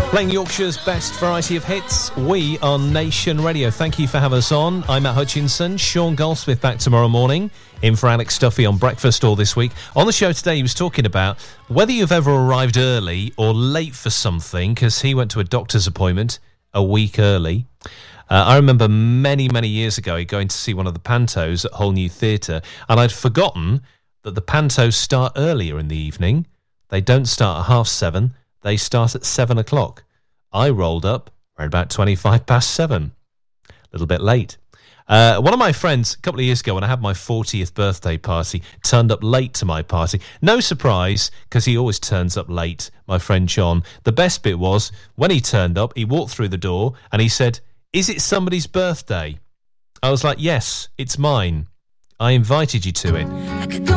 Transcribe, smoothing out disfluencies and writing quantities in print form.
Playing Yorkshire's best variety of hits. We are Nation Radio. Thank you for having us on. I'm Matt Hutchinson. Sean Goldsmith back tomorrow morning. In for Alex Duffy on Breakfast all this week. On the show today, he was talking about whether you've ever arrived early or late for something, because he went to a doctor's appointment a week early. I remember many, many years ago going to see one of the pantos at Whole New Theatre, and I'd forgotten that the pantos start earlier in the evening. They don't start at 7:30. They start at 7 o'clock. I rolled up right about 7:25. A little bit late. One of my friends, a couple of years ago, when I had my 40th birthday party, turned up late to my party. No surprise, because he always turns up late, my friend John. The best bit was, when he turned up, he walked through the door and he said, "Is it somebody's birthday?" I was like, "Yes, it's mine. I invited you to it."